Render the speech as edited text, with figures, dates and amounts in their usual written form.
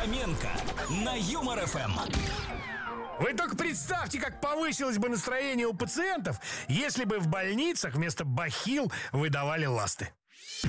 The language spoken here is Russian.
Фоменко на Юмор ФМ. Вы только представьте, как повысилось бы настроение у пациентов, если бы в больницах вместо бахил выдавали ласты.